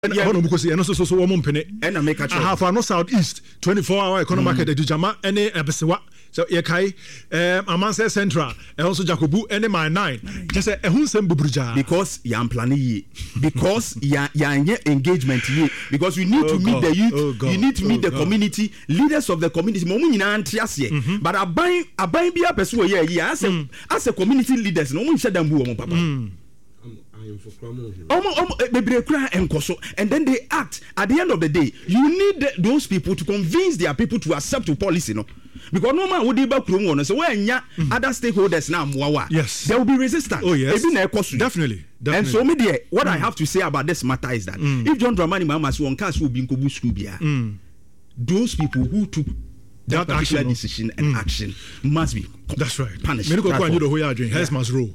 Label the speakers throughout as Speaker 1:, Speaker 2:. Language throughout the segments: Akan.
Speaker 1: no because no so wo mpene
Speaker 2: and I make a
Speaker 1: half no southeast 24-hour economic market edujama ene ebesewa so ye kai amanse central e also jakobu ene my 9 just say ehun sem buburja
Speaker 2: because ya plan yi because ya engagement yi because you need to meet the youth you need to meet the community leaders of the community mo nyina antiase but aban bia person wo ye as a community leaders no mo nhedam bu wo papa and then they act. At the end of the day, you need those people to convince their people to accept your policy, no? Because no man would be back room so when other stakeholders now,
Speaker 1: yes,
Speaker 2: there will be resistance.
Speaker 1: Oh yes,
Speaker 2: definitely. And so media, what I have to say about this matter is that if John Dramani Mahama so on cast will be in Kobu school, those people who took that particular decision and action must be punished.
Speaker 1: Here's my rule.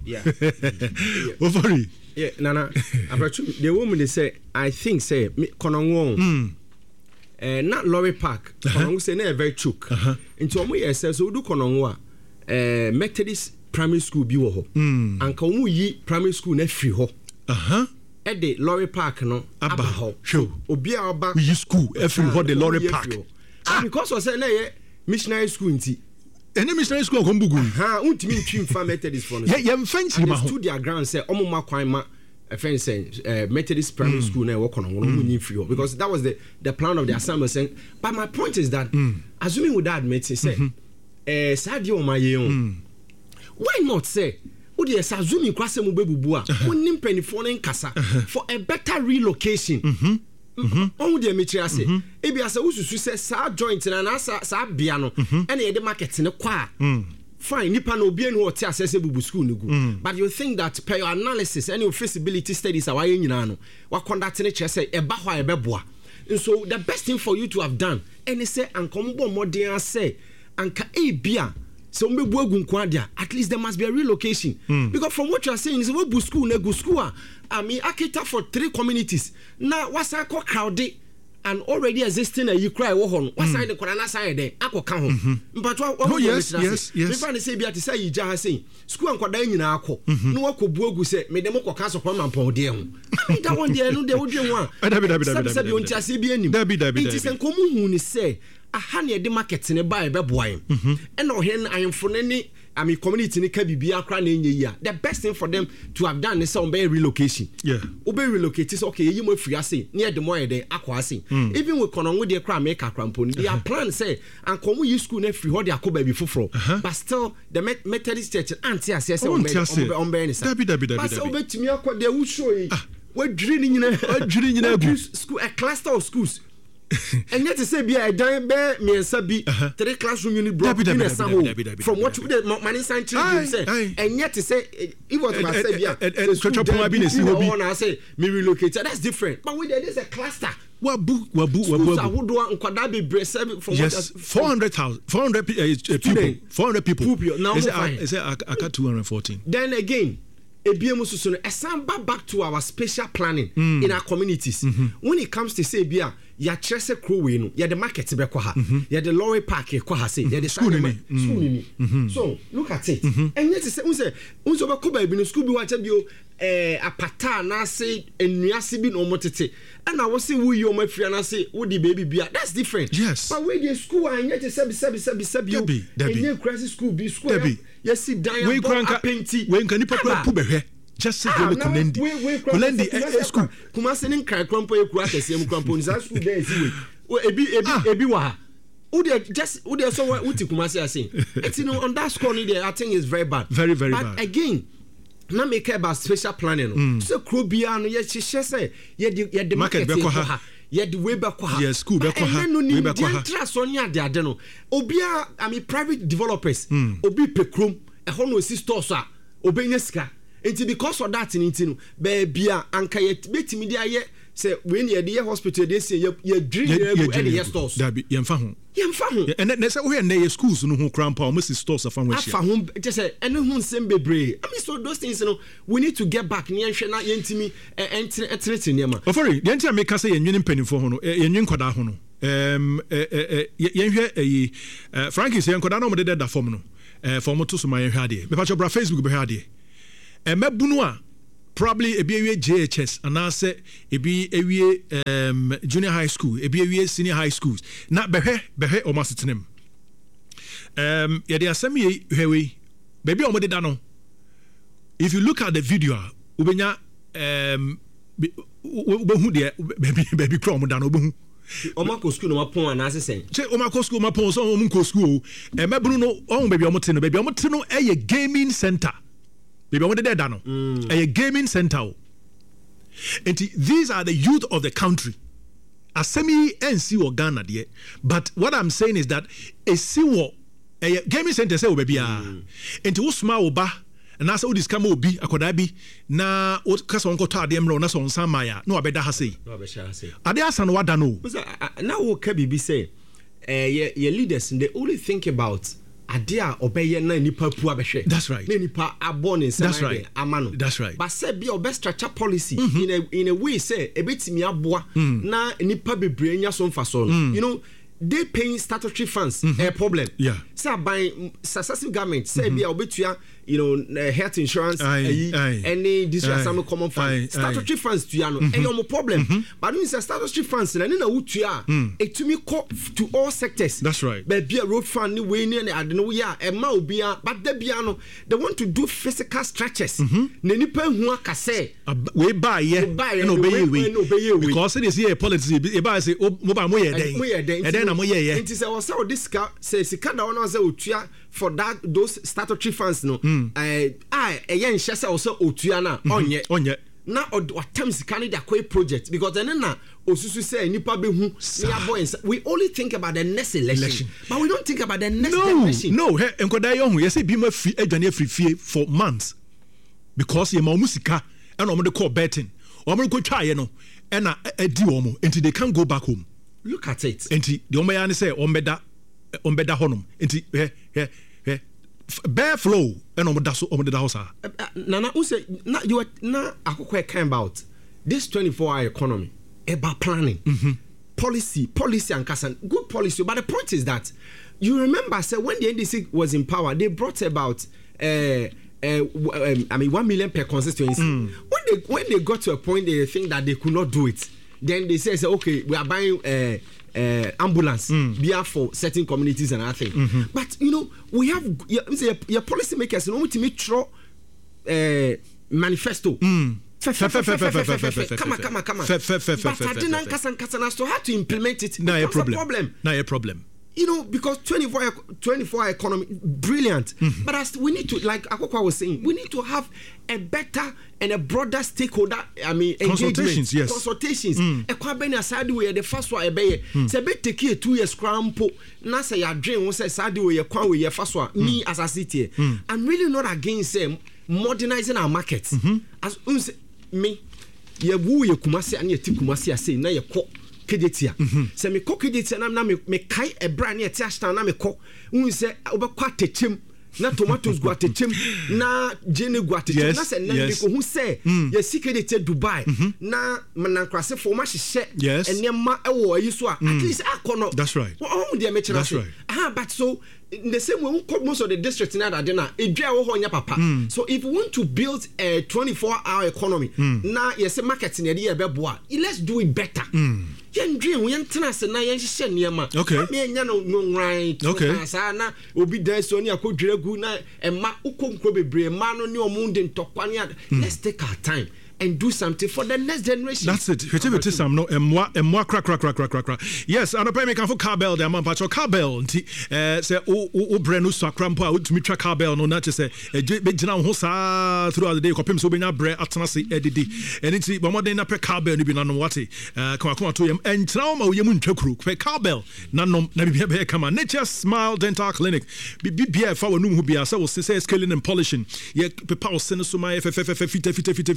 Speaker 3: Yeah, Nana, the woman they say, I think say Konongwon, not Lorry Park. Konongwon say they very chook. Into omu yesa so do Konongwa, Methodist primary school bi wo ho. Anka omu yi primary school na free ho. At the Lorry Park no aba ho.
Speaker 1: Sure.
Speaker 3: Obia oba
Speaker 1: we school every ho the Lorry Park.
Speaker 3: Because we say na missionary school nti.
Speaker 1: Any missionary school kombugu
Speaker 3: untimi ntwim fa Methodist for no
Speaker 1: yeah fancy ma ho
Speaker 3: studio ground say omo makwan ma Methodist primary school na wo kono no munyi free because that was the plan of the assembly saying but my point is that assuming with that admit say sadia o maye why not say wo dey assuming kwase mo bebubu a wonni mpanifo no nkasa for a better relocation on the metric say ebi asa ususu say sa joint na sa bia no and e dey market ne kwa fine nipa no obi enu oti asese bubu school nugu but you think that per your analysis any feasibility studies awa nyina no wa conduct ne che say e ba ho e beboa and so the best thing for you to have done and say ankombo modern say anka e bia so mbebu agu nkwa dia at least there must be a relocation because from what you are saying is we bu school na go school I mean akita for 3 communities na wasa ko crowded and already existing you cry wo ho no wasa de kora na say de akoka ho mpatwa wo
Speaker 1: yes
Speaker 3: me fa ne say bia te say yija ha say school ankwada nyina akọ no wakobu agu say me dem koka so kwa mampon de ho I mean that one there no de wodwe ho a dabi on ti ase bi anim it is enkomu hu ni say aha ne de market ne buy be boy and no hen ayemfo ne ni I mean community ni ka bibia akra na enye yi the best thing for them to have done is some relocation obe relocate is okay yi mo free ase near the more de akwa ase even with Konongo de kra make akrampo ni their plan say and come you school na free ho de akoba bi foforo but still the Methodist church anti ase say on be ni sa but so betimi akwa de wo show yi we dwiri ni nyina agu school a cluster of schools and yet to say be a dime bear me and sabi 3 classroom unit block in a from what you money say and yet to say it was my say I say me relocate that's different but we there is a cluster
Speaker 1: wabu
Speaker 3: nkwada be brace from
Speaker 1: yes 400 people now is aka 214
Speaker 3: then again ebiemu susu no esamba back to our spatial planning in our communities when it comes to say bia ya trese crowway no ya the market be kwa ha ya the Lorry Park kwa ha say ya the school ni so look at it and yet say unse be ko ba bi no school bi wa cha bio apata na say enuase bi no motete and I was say wo yi o mafia na say wo di baby bia that's different
Speaker 1: yes
Speaker 3: but we the school and yet say you any crazy school bi school yes sit down
Speaker 1: we painti we kan nipa kwa pubehwe just say we kulendi school
Speaker 3: kuma se nin kan krompo ekura kese mu krompo ni sa school there is we ebi wa just so what kuma say saying it's on that score ni there I think is very bad
Speaker 1: very
Speaker 3: but
Speaker 1: bad
Speaker 3: again na make about special planning so krobia no ye hye say ye the market be kwa ye the way be kwa
Speaker 1: yes school be kwa we be kwa
Speaker 3: trust on ya de no obia I mean private developers obi pekrom e ho no si store so a obenya sika enti because of that no baby anka ye betimi dia ye say when ye the hospital they say ye dream ye stores
Speaker 1: that be yemfa ho and say we na schools no ho crampa o must stores afa ho
Speaker 3: afa ho just say ene ho nsem bebre I mean so those things we need to get back near hwe na yentimi entrete niam
Speaker 1: ofori the enti make say yenwene mpanimfo ho no yenwen kwada ho no yenhwe Frankie say nkwada no mo de da form no form to so ma yenhwe ade me pa cho bra Facebook be hwe ade emabunu a probably ebi ewie JHS and I say ebi ewie junior high school, ebi ewie senior high schools. Na behe almost sitting him. Yeah, they are semi heavy. Baby omode da no. If you look at the video, ubenya ubehu de baby kro omode da no ubehu.
Speaker 3: Omako school no mapon anase sen.
Speaker 1: Che omako school mapon so omko school. Mebunu no on baby omote no baby omote no a gaming center. Baby omote de da no. A gaming center. And these are the youth of the country. Asemi NC or Ghana there. But what I'm saying is that a siwo a gaming center say baby and to usma oba and that's all this come obi akoda bi na o kasa onko to ade mro na so nsan maya na obeda ha sei
Speaker 3: no be sha sei
Speaker 1: ade asa no wada no
Speaker 3: na wo ka bibi say your leaders they only think about ade a obeye na nipa pu abehwe.
Speaker 1: That's right.
Speaker 3: Na nipa abone say
Speaker 1: that's right.
Speaker 3: Amano.
Speaker 1: That's right.
Speaker 3: But say be obey structure policy in a way say ebetimi aboa na nipa bebre nya so mfa so. You know, they paying statutory funds a problem.
Speaker 1: Yeah.
Speaker 3: Say by successive government say be obetua, you know, health insurance any district assembly common fund statutory funds to ya no no problem. But when say statutory funds na na utua it to me to all sectors.
Speaker 1: That's right.
Speaker 3: But be a road fund ni we ni ade no ya e ma obia but da bia no they want to do physical stretches. Na nipa hu aka say
Speaker 1: we buy ye and obey we because it is here politics e buy say mobile mo ye den na mo ye ye.
Speaker 3: It is our so this say sika da one say otua for that those statutory funds no yen shese also otua na onye na otam sika ni da kwai project because then na osusu say nipa be hu ya boys we only think about the next election but we don't think about the next election.
Speaker 1: No he enkoda ye hu ye say bi ma free adwane free fie for months because ye ma musika and omo de call betting omo ko twa ye no e na adi omo until they can't go back home.
Speaker 3: Look at it.
Speaker 1: Until the omo ya ne say ombeda honum until bare flow and omo da house.
Speaker 3: Nana who say na you na akokwa kan about this 24-hour economy about planning policy and good policy, but the point is that you remember say when the NDC was in power they brought about 1 million per constituency. When they got to a point they think that they could not do it, then they say okay, we are buying ambulance beer for certain communities and other things. But you know, we have your policy makers no to make sure manifesto. Come on. But I didn't as to how to implement it.
Speaker 1: Now a problem.
Speaker 3: You know, because 24-hour economy, brilliant. But as we need to, like Akokwa was saying, we need to have a better and a broader stakeholder,
Speaker 1: consultations, yes.
Speaker 3: Consultations. Ekwabeni aside we the first one ebeye. Say be take 2 years crampo. Na say your dream say aside we kwa we first one. Me as a city, I'm really not against modernizing our markets. As me, ye wu ye Kumasi and ye ti Kumasi say na ye ko kedetia se me kokedetia na me kai e brand e tiashtan na me ko un se obekwa techem na tomatoes gu atechem na jene gu atechem na se na me ko hu se ye sikedete Dubai na manankrase fo ma hye enema e wo ayi so at least akono.
Speaker 1: That's right.
Speaker 3: That's right. But so in the same way most of the districts in that na edwa wo ho nya papa. So if we want to build a 24-hour economy na yes market na dey beboa, let's do it better. Yen dream we ntena se na yen hye niema. Me nya no nwran sa na obi dan so ni akodwiragu na ema ukonkro bebre ma no ne omunde ntokwa ne. Let's take our time and do something for the next generation.
Speaker 1: That's it. Some no crack. Yes, and I make for carbell the man patcho carbell nti say o brenu sakrampo a utumi tra carbell no na say be gina ho sa throughout the day kopim so benya bre atena se edidi enti bo modern na pe carbell ni bi na no wate kuma to yem entra ma yem ntwakuru pe carbell na nom na bi be kama Nature Smile Dental Clinic bi fa wonu hu bia say scaling and polishing ye pepa o sene so my fita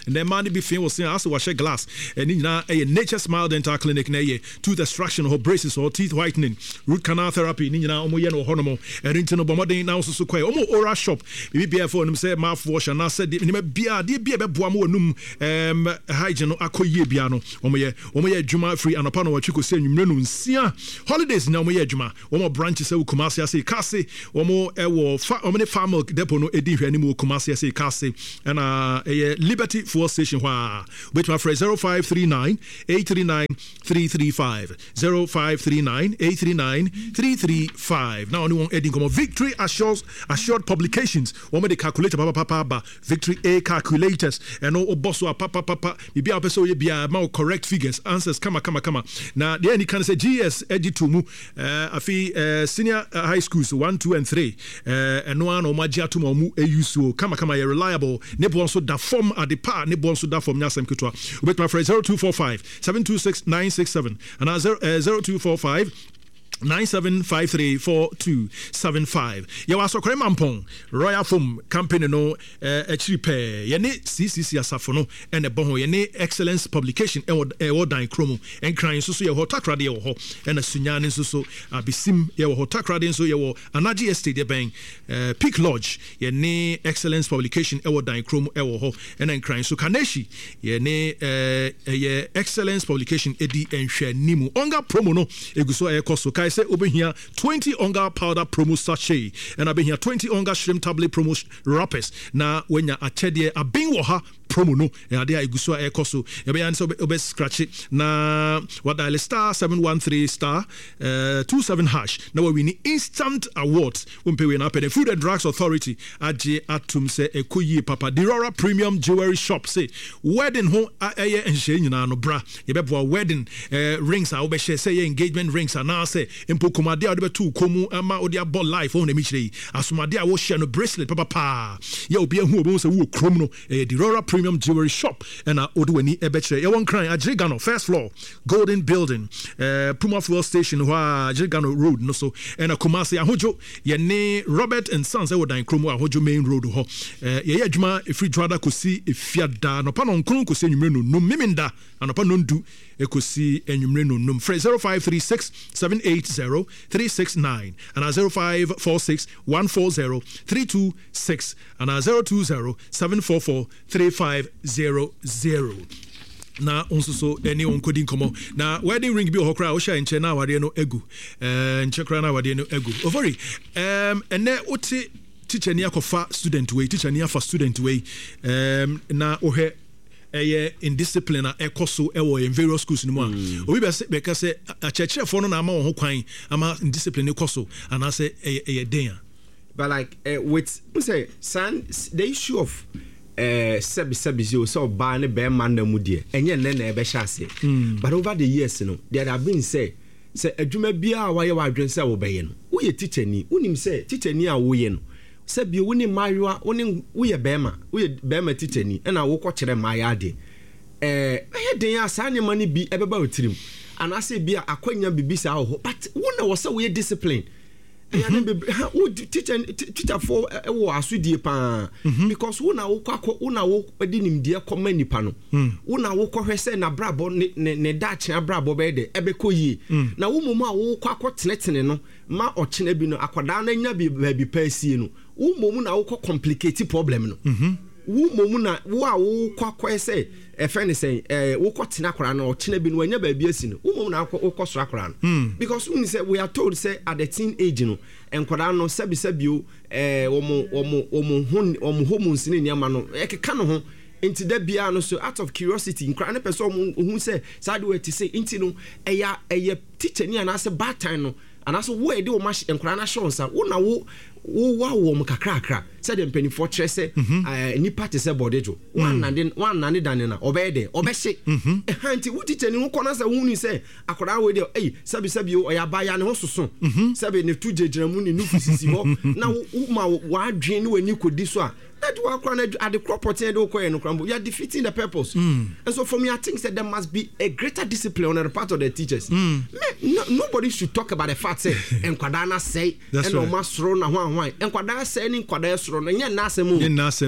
Speaker 1: and then man be fin was saying also wash glass and nyina Nature Smile Dental Clinic na tooth extraction or braces or teeth whitening, root canal therapy nyina omo ye no honomo and into no bomoden now so kwai omo oral shop bi bia for them say mouthwash and I said bia de bia beboa mo num hygiene akoyie bia no omo ye adwuma free anopa no watwiko se nwumre no nsia holidays na omo ye adwuma omo branches e Kumasi ase Kase omo omo ne farm milk depot no edi hwani mo Kumasi ase Kase and Liberty Fuel Station wa with my friend 0539 839 335 0539 839 335 now only one heading come Victory assured publications one the calculator papa Victory A calculators and no boss wa papa bibia opeso ye bia ma correct figures answers kama now the any can say GS edi2 mu afi senior high schools 1 2 and 3 and no no magia to mu use kama ye reliable ne bon so da form at the par ne bon so da form nyasem ketwa with my friend 0245 726 967 and 0245 97534275 yawa sokore mampon Royal Foam campaign no achiripe ye ne CCC asafo no ene boho ye ne excellence publication e wodan kromo enkran so ye ho takrade ye ho ena sunyane so abisim ye ho takrade so ye wo Anaji Estate ben Peak Lodge ye ne excellence publication e wodan kromo e wo ho ena enkran so Kaneshi ye ne ye excellence publication edi enhwe nimu onga promo no eguso e koso kai say over here 20 onga powder promo sachet and over here 20 onga shrimp tablet promo wrappers na when ya achede abin wo ha promo no and there iguso e koso e be answer obe scratch it na what dial star 713 star 27 hash na we win instant awards when pay we na pay the Food and Drugs Authority aje atum say ekoyi papa Dirora Premium Jewelry Shop say wedding ho eye enhye nyina no bra ye bebo wedding rings a obe share say engagement rings na say empo komade a de betu komu ama odi abo life on emi chire asomade a wo share no bracelet papa ye obi ahu obo say wo krom no Dirora Premium Jewelry Shop and Odwani Ebechere. You won't cry. Ajigano, first floor, Golden Building, Puma Fuel Station, Ajigano Road, no so, and a Kumasi Ahojo, Yene Robert and Sons, Ewodan Kromo, Ahojo Main Road, Yajma, if we drada could see if Fiada, no Panon Kron could say Numreno, no Miminda, and upon Nundu, Ekosi and Numreno, Num, 0536 780 369, and 0546 140 326, and 020 744 3500. Na onso so any onkodi nkomo na wedding ring bi ohokra o sha enche na awade no egu enche kra na awade no egu ovori ene oti teacher ni akofa student way teacher ni afa student way na ohe indiscipline na ekoso ewo in various schools ni mu a obi be ka say achechefo no na ama ho kwan ama indiscipline ekoso and say den
Speaker 3: but like with say san the issue of sebi so ba ne be man na mu de enye nne na ebe sha ase but over the years no there have been say adwuma bia wa ye wa adwen say wo be ye no wo ye teacher ni unim say teacher ni a wo ye no sebi wo ni mariwa wo ye be ma teacher ni na wo ko kire ma ya de den ya sa ne mani bi ebe ba otirim and I say bia akwanya bibisa ho but wo na wo say wo ye discipline teacher for wo asudie pa because wo na wo edi nimdie koma nipa no wo na wo hwese na brabo ne dache brabo be de ebekoyi na wo momu a wo tenetene no ma ochene bi no akoda na nya bi pa sie no wo momu na wo complicate problem no wo momu na wo a wo kwakwa friend say wo tena akora na ochene bi no anya ba bi asi no wo momu na wo so akora no because we say we are told say at the teen age no enkwada no sebisebio omo hormones ni niama no ekeka no ho enti da bia no so out of curiosity nkra ne person hu say side way to say enti no eya teacher ni anase bad time no anase wo e de wo ma nkra na show nsa wo na wo mo kakra said the penny for trese ni party say bodejo one nane dan na obede obehye hanti wo teacher ni wo kona say hu ni say akoda we de sabi o ya ba ya ne ho soso sabi ne tu jejiramu ni nufu sisi ho na wo ma wa adwen ni wani kodi so a that work at the crop potting you are defeating the purpose. And so for me, I think that there must be a greater discipline on the part of the teachers. Nobody should talk about the fact say and Kwadana say and no mas throw na one and Kwadana say and Kwadana soro no nya nasem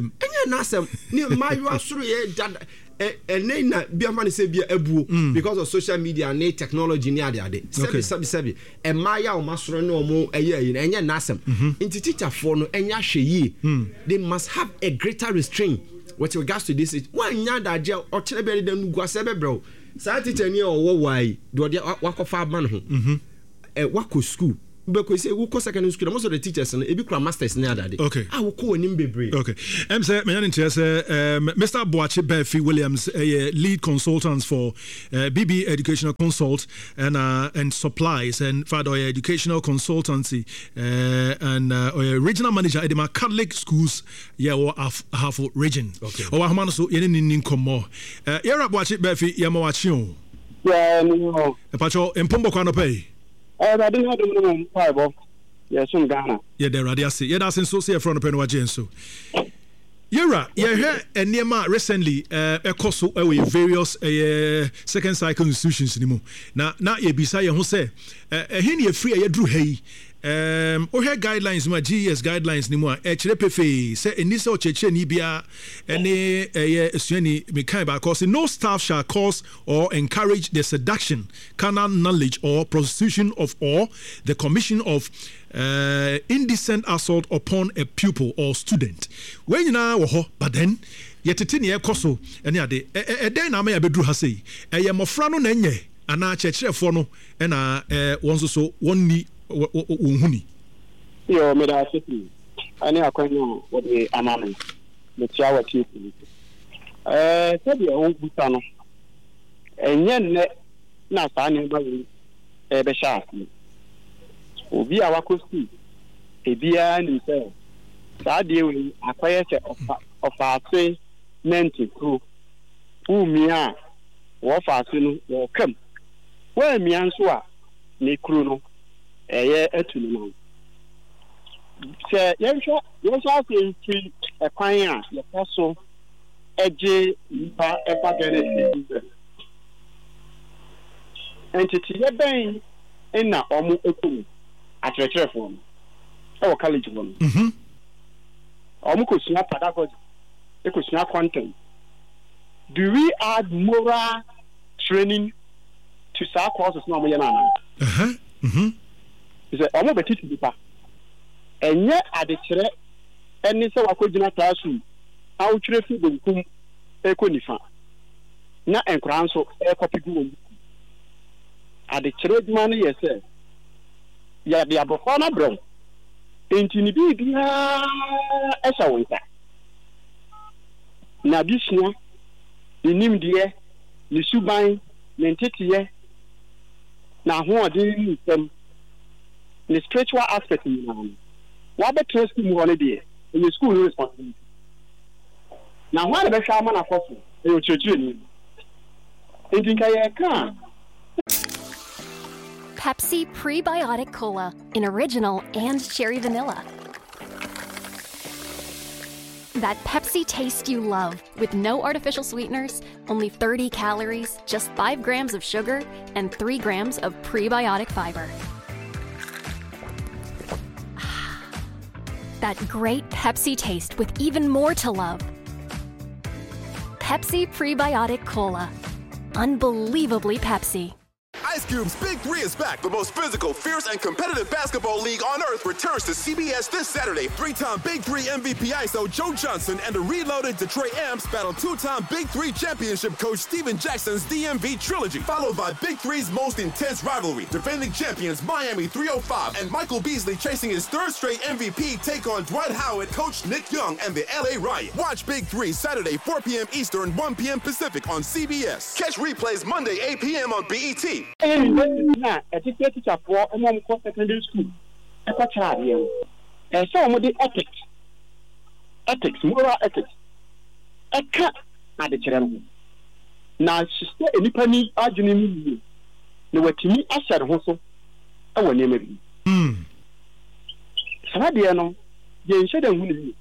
Speaker 3: ni mayu asoro ye dada ene na bia man say bia abuo because of social media and technology ni ade sebi maya o masoro no mo eye enya nasem inti teacher for no enya hwe they must have a greater restraint with regards to this one nya daje o kire be de nugu asebe bro sa teacher ni o wo wai do de wakofa man ho wako school because we go secondary school most of the teachers and ebi kura masters na adade we call nim bebre
Speaker 1: say me yan interest Mr. Boachi Befi Williams lead consultants for BB Educational Consult and supplies and for the educational consultancy and regional manager at the Catholic schools or half region o wa hama so yen nin komo Yera Boachi Befi yamawachi o
Speaker 4: no
Speaker 1: pacho empombo kwa no pay
Speaker 4: I didn't have the five. Yes, in Ghana. Yeah,
Speaker 1: there are the yeah, that's in so say from the pen wajen so. Yera, here and near recently a course with various second cycle institutions anymore. Now ye beside who say a free a drew hey. Her guidelines my GS guidelines ni mo e kire pefe say enisa o cheche ni bia ene esuani me kan ba cause no staff shall cause or encourage the seduction, carnal knowledge or prostitution of or the commission of indecent assault upon a pupil or student. When you now but then yetete ne ekoso ene ade den na ma ya bedru ha sei ye mofra no na nye ana chechirefo no na wonso so wonni Unhuni.
Speaker 4: Yo, me da city. Ani akonyo wo de amame. Me tia wa ti. Se bi o buta no. Enye ne na sa ne ba wi be sha. Obi a wakosi. Ebia ni se. Sa de wi akoye che ofa ase menti kru. Umia wo fa ase no wo kam. Wa mia nso a ne kru no. Etunu se yensha se ti ekwan a ye paso eje ba eba gere entity ye ben na omo ekunu atretrefo no e wo college won omo ko sua pedagogy e ko sua content. Do we add moral training to sa courses no mo ye na is omo betiti bipa enye adekere eni se wakojina classroom awutire fi bonkum ekonifa na enkran so ekopigu won adekere duma no yese ya de abofo na brom enti ni bibia esa wonta na bisua inimdie ni suban ne ntetiye na ho odin ni sem the spiritual aspect in the what the trust you on there in the school responsibility. Now, what the shaman of course, you children.
Speaker 5: Pepsi Prebiotic Cola in original and cherry vanilla. That Pepsi taste you love with no artificial sweeteners, only 30 calories, just 5 grams of sugar, and 3 grams of prebiotic fiber. That great Pepsi taste with even more to love. Pepsi Prebiotic Cola. Unbelievably Pepsi.
Speaker 6: Ice Cube's Big 3 is back. The most physical, fierce, and competitive basketball league on earth returns to CBS this Saturday. 3-time Big 3 MVP ISO Joe Johnson and the reloaded Detroit Amps battle 2-time Big 3 championship coach Steven Jackson's DMV trilogy, followed by Big 3's most intense rivalry. Defending champions Miami 305 and Michael Beasley chasing his 3rd straight MVP take on Dwight Howard, coach Nick Young, and the LA Riot. Watch Big 3 Saturday 4 p.m. Eastern, 1 p.m. Pacific on CBS. Catch replays Monday 8 p.m. on BET.
Speaker 4: A teacher for a secondary school. A child, and some of the ethics, moral ethics. A cat at the children. Now, sister, any penny arguing me. No, what to me, I said, also, I will name it. Sadiano, you should have won.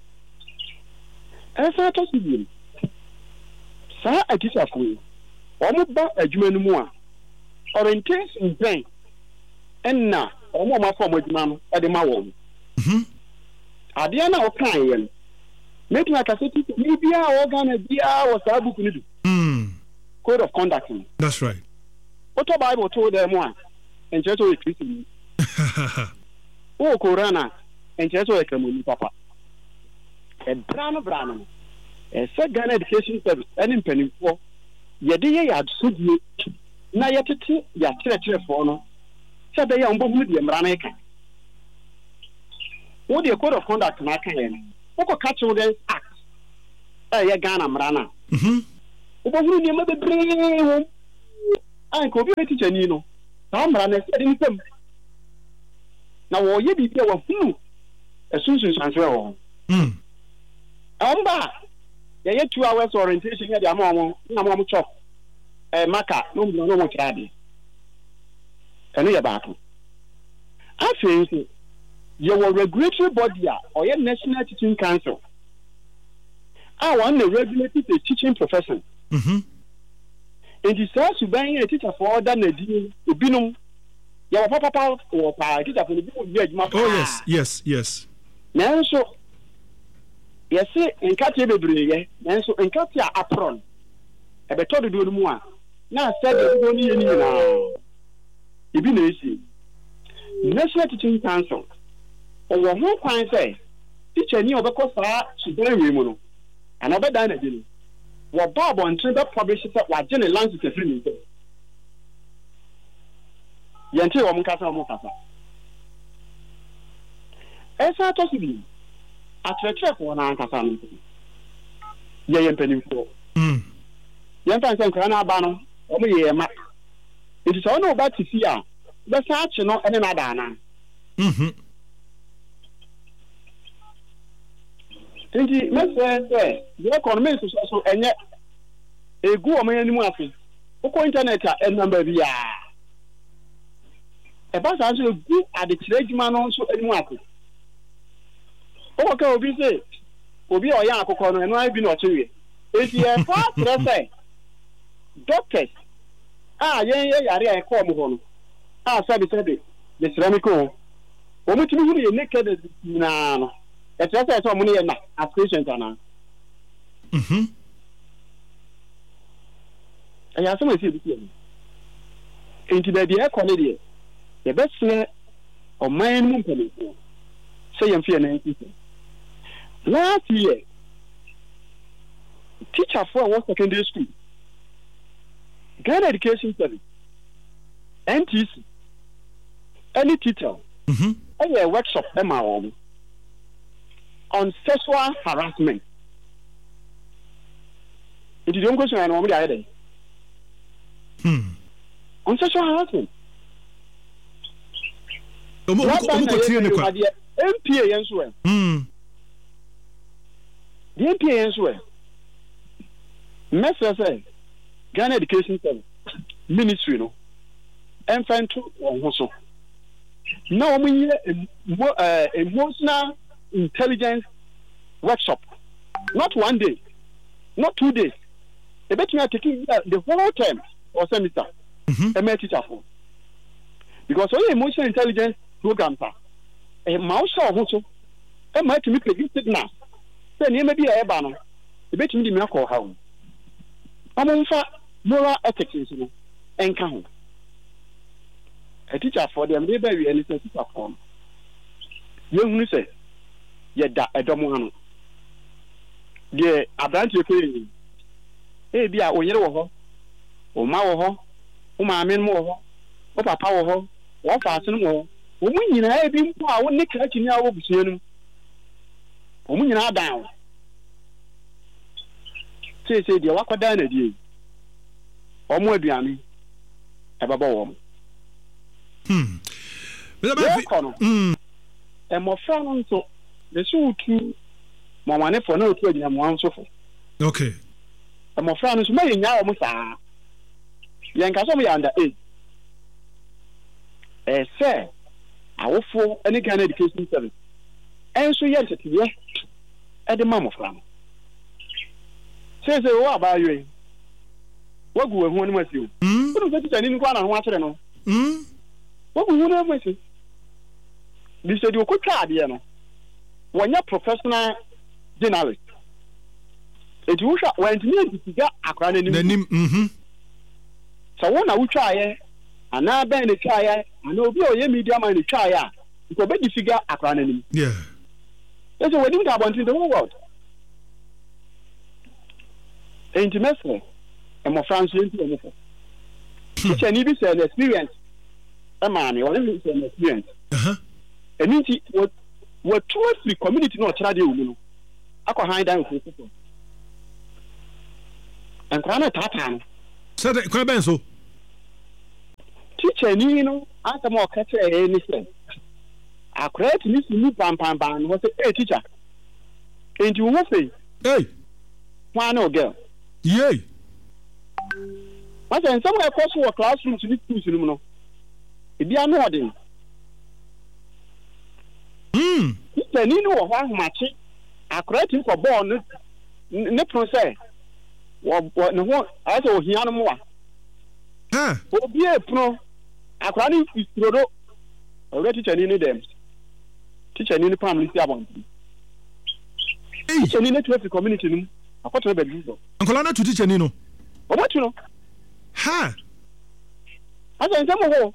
Speaker 4: As I told you, Sir, a teacher for you. Almost about a human more. Orientation in brain and now, or more from with man at the Mawon. adeɛ na ɔka yɛ no making a cassette ni bia organ bia was a book ni code of conduct.
Speaker 1: That's right.
Speaker 4: What the Bible told them one and just a Christian. Oh, Corona and just a Camuni Papa. A brand a second education service and in penny for Yadia had sued you. Now yet ya church for no. Said they are both medium Ranaka. What the code of conduct Macan? What catch against act? Ya Ghana Mrana. Ubahuru ni mbe bree anko bi teacher ni no na mra na se ni pam na wo ye bi bia wo hunu esunsun sanse wo amba ya ye 2 hours orientation ya dia ma na mo chop maka no mo trade eno ya baako afi ye wo regulatory body a or ye National Teaching Council I want to regulate the teaching profession. And the says to bring a teacher for other than a binum. Your papa or teacher for the people.
Speaker 1: Oh, yes.
Speaker 4: Now, so yes, in Katia Bebre, and so in Katia Apron. I bet told you more. Now, said only now. If you see National Teaching Council, or no kind say, teacher knew because she's very remote. And over done again. What Bob on Twitter publishes what Jenny Lance is a free. Yanti or Mukasa. As I told you, at the trip one Ankasan. Yan penny for. Yantan Krana Bano, only a map. It is all about to see her. The search no any madana. Inti mese the economy is also enye egu o man animu afi oko internet a number bia e ba sa so egu ade kire djuma no so animu afi o ka obi say obi o ya akokọ no eno ai bi no chewe eti e fa trese doctors yen yare ai ko mo ho no sabi the ceramic o mo timi hu ye naked na no it's just so many aspirations ana I have some see into the economy the best or mine say I'm feeling last year teacher for one secondary school Ghana Education Service NTC any teacher any workshop on sexual harassment. It is the question I know on sexual harassment. The MPA answer. Messer say Ghana Education Service Ministry no infantry on so. Now we emotional intelligence workshop. Not one day, not 2 days. They bet me taking the whole term or semester. A teacher for because all emotional intelligence programs are a mouse or also a might be predicted now. Then you may be a banner. The bet me the miracle how. I'm on for moral ethics and count. A teacher for them, they bury any teacher form. You say. Yeda edomo hanu de abranti ekwe bia onyere wo ho o ma wo ho o ma amen mo ho o papa wo ho wo fa ase no wo mu nyina bi mpo a wo ne kra chini a wo busuenum o mu nyina dan se de wakoda na die o mu aduane e baba wo mo e mo fra no nso the shoe to Mamma for no to one so for.
Speaker 1: Okay.
Speaker 4: And my friends may now Musa Yankasomi under age. Sir, I will for any kind of education service. And so, yes, at the mamma from. Says, what about you? What go on with you? What was it? I didn't go on watching. What will you know with you? This said you could try, you know. when you're professional journalist. It you when to figure a crown in the name. So when I will try, and now Ben the try, and no be a media man the try, it's a bit figure a crown in him.
Speaker 1: Yeah.
Speaker 4: That's what we didn't have in the whole world. Intimacy, and my friends, which I need to say an experience. A man, or an experience. And means what towards the community not radio. I can hide down with people. And Kwana Tatan.
Speaker 1: So the Krabenso
Speaker 4: teacher, answer more catcher anything. I create this new pam was a teacher. And you will say,
Speaker 1: hey,
Speaker 4: why no girl?
Speaker 1: Yay.
Speaker 4: But then somewhere across your classroom to this school, it be annoying. Teacher, or one match. I create him for born, no process. What no I saw here no more. Oh, be a pro. I can't is Rodo. Already teaching them. Teaching in the family. Teaching in the community. I thought to be
Speaker 1: Uncle Anna to teach Nino.
Speaker 4: What you know?
Speaker 1: Ha!
Speaker 4: I said, some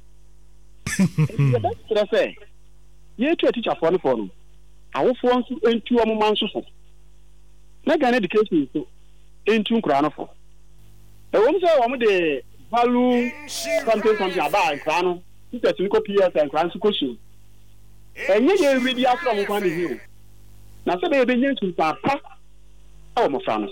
Speaker 4: of that's say. You to a teacher for the phone. I will form into a moment. Like an education into Cranofo. The one say one the value something about Crano, it's a PS and Cransuko. And you really are from one of you. Now, so they begin to papa. Oh, my friend.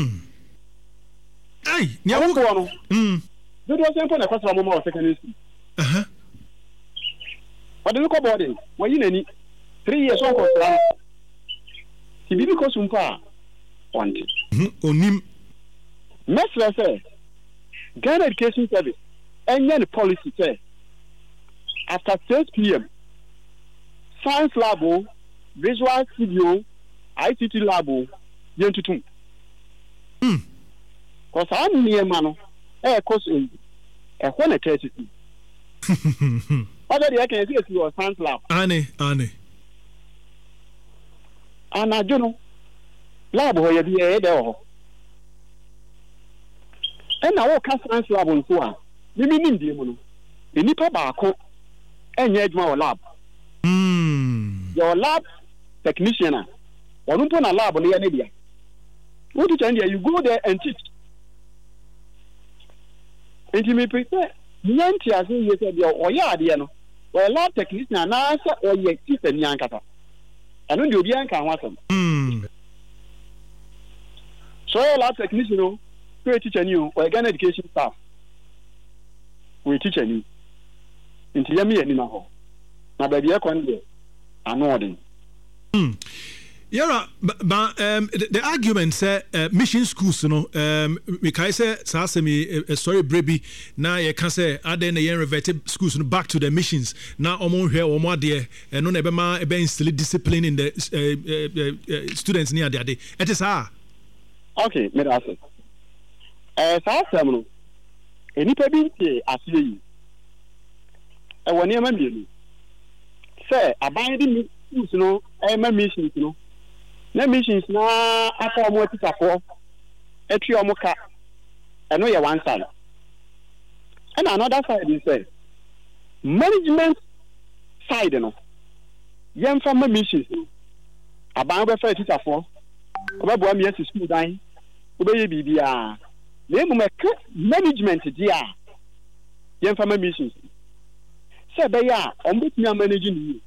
Speaker 1: Hey, Yawo.
Speaker 4: You don't say across a moment of secondary school. But the local body, when you need 3 years old, he be because you want it.
Speaker 1: Onim.
Speaker 4: Mesra say, Ghana Education Service, and then the policy say, after 6 p.m., science lab, visual studio, ICT lab, yen to 2. Because I'm near Mano, course in a when a test. Other I can see your science lab.
Speaker 1: Annie.
Speaker 4: And I don't know. Lab where you be a there. And now what science lab on for? You mean in the mono? You need to back and yet my lab. Your lab technician or don't put a lab on the area. What you go there and teach. And you may prepare. Yanti as you said, or Yadiano, or a lab technician, and answer or your teeth and Yankata. And when you be Yanka, so a lab technician, we teach you, or again education staff. We teach you. Into Yami and Ninaho. Now, baby, I can't do an
Speaker 1: Yeah, but the argument say mission schools, you know, we can say Sasemi, sorry, Brebi, now you can say, are then the reverted schools back to the missions. Now, Omon here, Omwa dear, and no never ma instill discipline in the students near their day. It is her.
Speaker 4: Okay, Medasa. Sasamu, any baby, I see you. I want near my say, abiding schools, you know, my missions, you know. Na missions na after more teacher for etri omoka and no one side and another side is say management side no yem from missions aban be fa teacher for oba bo am yes school dan obe ye bibia na emu management dia yem from missions say be ya ombetumi manage ni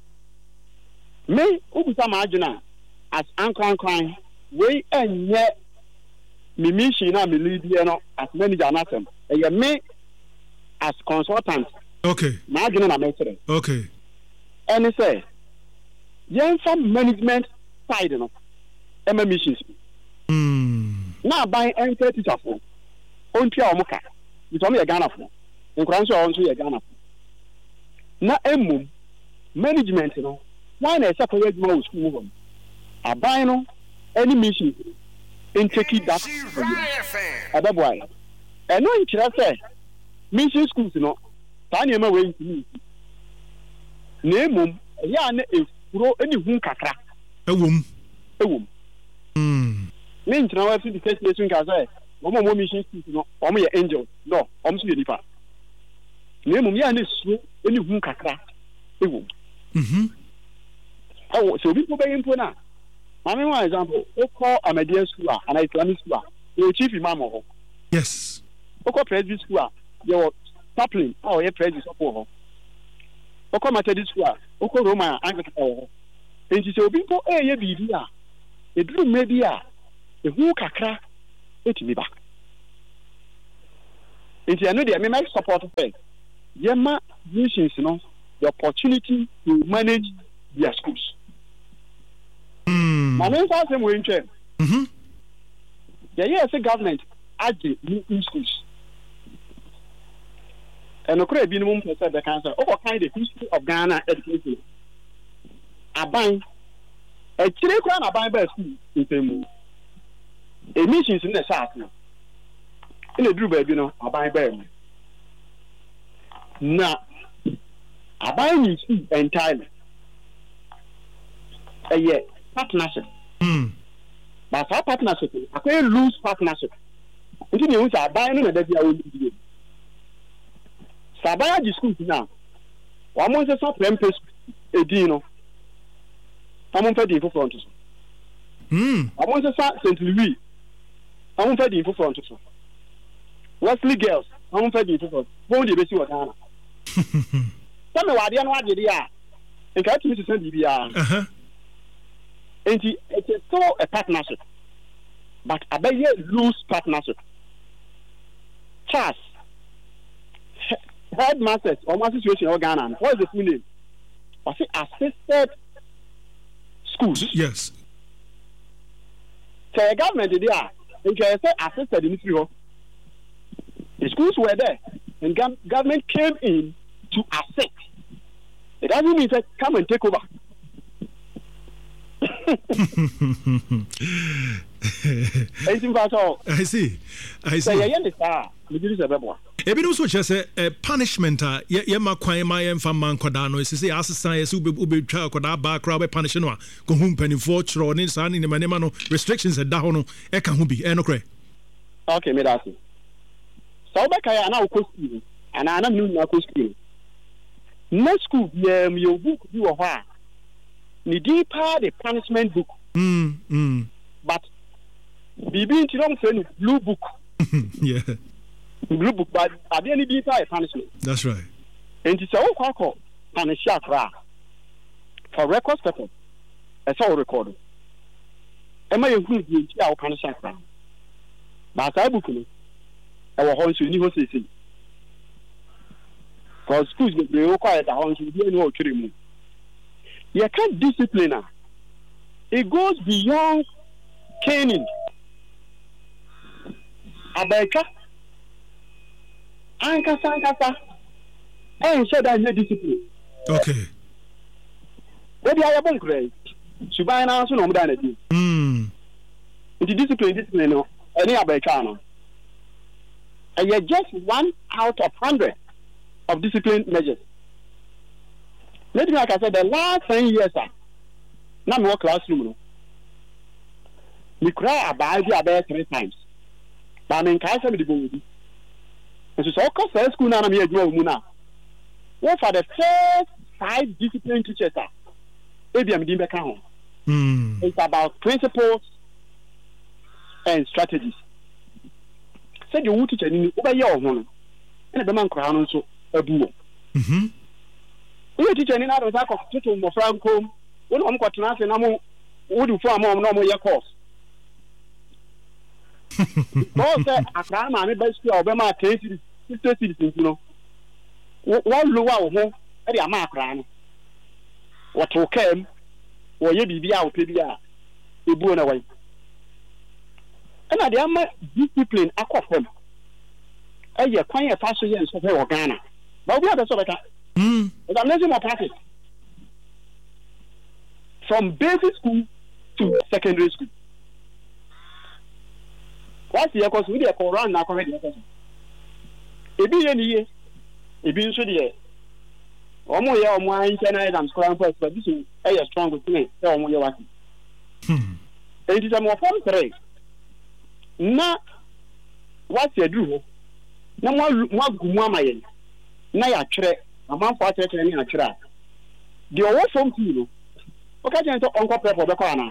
Speaker 4: me obusa ma adwena as Ankran, we and yet Mimishi na Milidiano as manager Nassam. And me as consultant.
Speaker 1: Okay.
Speaker 4: Margin and a
Speaker 1: okay.
Speaker 4: And he say, young some management side of missions. Now by enter teacher for on Pia Moka. It's only a Ghana for. In Cranshaw on to a Ghana. Now, management, you know, why not separate more school? A bino any mission in taking that other boy. And no, it's say mission schools, you know, Tanya way to me. Name, yeah, kuro any who kakra.
Speaker 1: A womb.
Speaker 4: Mean to know the case you can say, Momo mission, no, your angel, no, see any far. Name me and this any who kakra. Oh, so people pay in Puna. I mean, one example, they call Ahmadiyya school and Islamic school, your chief imam.
Speaker 1: Yes.
Speaker 4: Oko Presby school, your chaplain, or your Presby support. Oko Methodist school, Oko Roman Anglican. And you say, people, eh, be a dream maybe a who kakra, it me back. And you know, they may support faith. Yema nations, you know, the opportunity to manage their schools. My name is Sam Winchell. The yes, government at the new schools. And a crab minimum percent the cancer. Oh, kind of history of Ghana education. A buying a chili crown, a buying by school in Pemu. Emissions in the south. In a drew baby, a buying by now. A buying entirely. A year. Partnership. But our partnership, I can't lose partnership. Until you are buying that they are will be. Sabaya the school now. One month is not Memphis, a dino. I'm on the front. I want to start St. Louis. I'm on the front. Wesley girls, I'm on the front. Won't you be sure? Tell me what they are. And catch me to send you. And it is still a partnership, but a very loose partnership. Charles, headmasters or master situation in Ghana. What is the full name? Was it assisted schools?
Speaker 1: Yes.
Speaker 4: So the government did there. And can say assisted in Israel. The schools were there, and government came in to assist. It doesn't mean that come and take over.
Speaker 1: I see. Ebi no so chese punishment ye ma kwan ma ye mfa man koda no se asesa ye se ube twa koda ba kra be punish no a ko hu mpanifo chro ni sa ni ne manema no restrictions e da ho no e ka ho bi e no kre.
Speaker 4: Okay, me that's it. So be kai ana ko school ana na nu na ko school. No school ye your book bi wo ho a ni deeper the punishment book. But bibi nti don't say blue book.
Speaker 1: Yeah.
Speaker 4: Blue book, but at the end deeper a punishment.
Speaker 1: That's right.
Speaker 4: And it's all quack punish for records purpose. It's all recorded. Am I a good our punish but I book me. Our horse you need to see. Because schools they require the horse you didn't know to remove. You can't discipline. It goes beyond caning. Abeka. Ankasa. And said that discipline.
Speaker 1: Okay.
Speaker 4: What do I have on credit? Subai now so no more than a day. The discipline, no. Any Abeka. And you're just 1 out of 100 of discipline measures. Let me like I said, the last 10 years, now more classroom. We cry about 3 times. But I'm in Kaiser with the boy. And so, of course, school now, I'm here to Muna. What for the first 5 discipline teachers? Maybe I'm back home. It's about principles and strategies. Said you teach any over your home. And the man crown also a boo. We teach any other type of tutor more Franco. When I'm got to answer, no would you form more normal your course? Because I can't manage by school or by my case, citizens, you know. One low out home, and a mark ran. What will come, or you be out, PBR, you born away. And I am discipline, I call them. I hear quite a fast years of her Ghana. But we have a sort of but I'm letting more practice. From basic school to secondary school. What's the course with the Koran now? Correct. A be any year, a be so dear. Omo ye omo internal and school first, but this is a strong with me. So omo ye wati. It is a more form 3. Na what you do? Na mo gumama ye. Na ya kire, amam fa kire ni na kire. The owo form 2 no. Okay, just uncle prep be kwa na.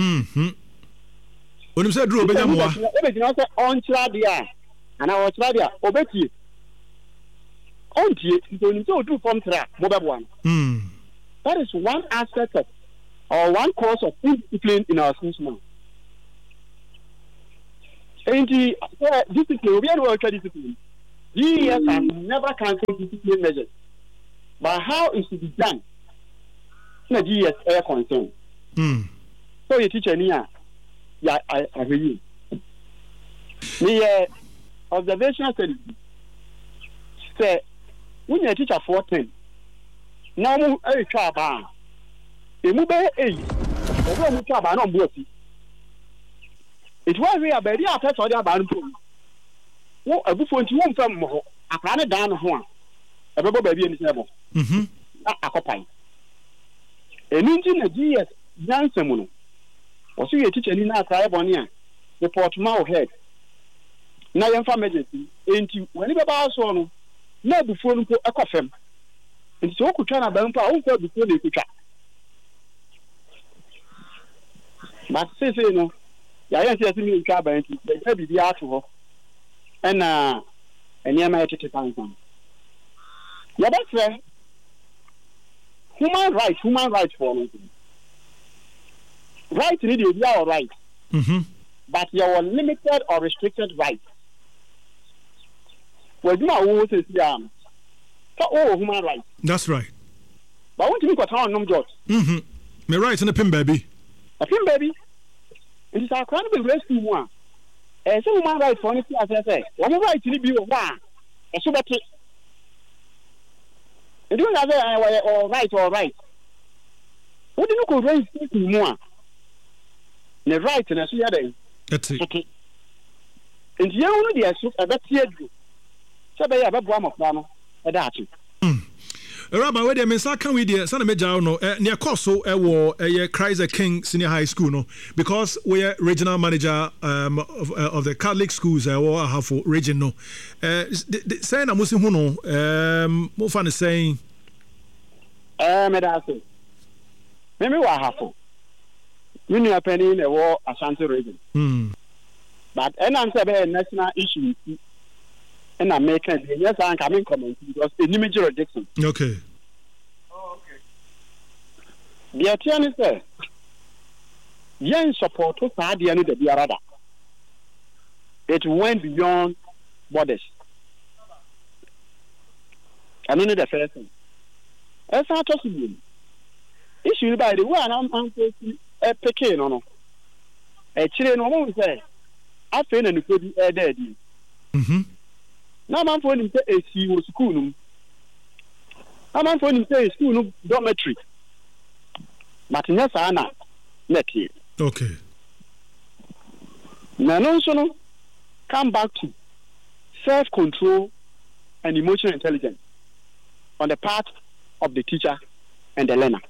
Speaker 1: Onim say duro benya moa.
Speaker 4: Obeti na say on kire dia. Ana o kire dia, obeti. Ontie, so you do form 3 mo be bo an. That is one aspect of or one cause of indiscipline in our schools now. And the discipline, we are not discipline. DES has never cancelled discipline measures. But how is it done? The DES are concerned. So you teach any yeah, I agree. The observational study say when you teach a 14, now you try about a move 8. It was we are very after the band. What a buffon to one from a planet down home. A rubber baby in the level. A copy. And in a GS Jansen. Or see a teacher in our Tribonia. The Portmouth head. Now, young family, ain't whenever I saw no, no before a coffin. And so could try a bumper over before they could chat. But say, no. Yeah, I see me in Cabin, they be the art of and near my time. Yeah, that's right. Human rights for me. Right, you are right. But you are limited or restricted rights. Well, you are always human rights.
Speaker 1: That's right.
Speaker 4: But what do you got on no jobs?
Speaker 1: My rights in a pin baby.
Speaker 4: A pin baby? It is our credible rescue one. As a human right for anything, as I say, one right to be one. A super trick. You don't have all right. What do you call raise more? The right and as we are
Speaker 1: that's it.
Speaker 4: And you only the assume a better you. So they have a bomb of Dano, a datu.
Speaker 1: Rabbi, where the Mesa can we dear son of Major no near Coso war a Kaiser King Senior High School no because we are regional manager of the Catholic schools or half region no saying I'm Muslim no more fun is saying
Speaker 4: Medasi. Maybe what happened? You knew a penny in a war Ashanti region. But an answer a national issue. And I'm making yes, I'm coming comment because the image jurisdiction.
Speaker 1: Okay.
Speaker 4: The attorney said, young support to the end of the other. It went beyond borders. And only the first thing. As I told you, issue by the one I'm facing a Pekin or no. A Chilean woman said, I feel and could be a dead. Now, I'm for him to say a was school. I'm for him to say a school dormitory. But yes, Anna, let you.
Speaker 1: Okay.
Speaker 4: Now, come back to self control and emotional intelligence on the part of the teacher and the learner.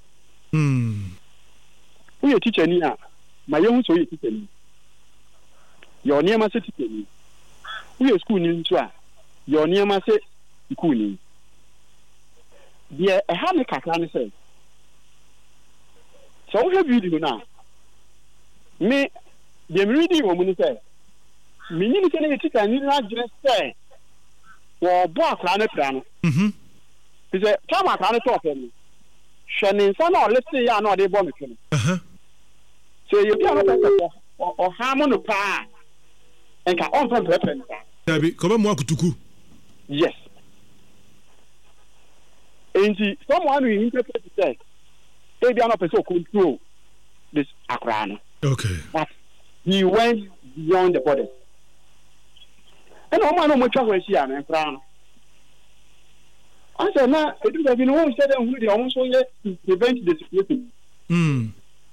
Speaker 4: We are teacher here. My young so you teacher. Your near my city. We are school in Tua. Your near my say, Kuni. Dear, a hammer can say. So, what have you do now? Me, the reading woman say, meaning to teacher, and you not just say, or block planet plan. He said, come on, I talk to me. Shannon, son, or let's say, I know they want me. So you can't or harmon of power and can offer weapons. Yes. And someone who interprets say, they be not so control this Akran.
Speaker 1: Okay.
Speaker 4: But he went beyond the borders. And no man much of here and Crown. I said, now, it would have been one said who they almost yet to prevent the situation.